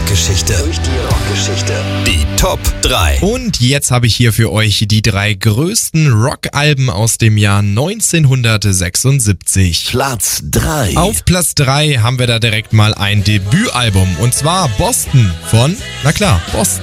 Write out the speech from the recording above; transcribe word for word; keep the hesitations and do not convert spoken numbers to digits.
Rockgeschichte. Durch die Rockgeschichte. Die Top drei. Und jetzt habe ich hier für euch die drei größten Rockalben aus dem Jahr neunzehnhundertsechsundsiebzig. Platz drei. Auf Platz drei haben wir da direkt mal ein Debütalbum. Und zwar Boston von, na klar, Boston.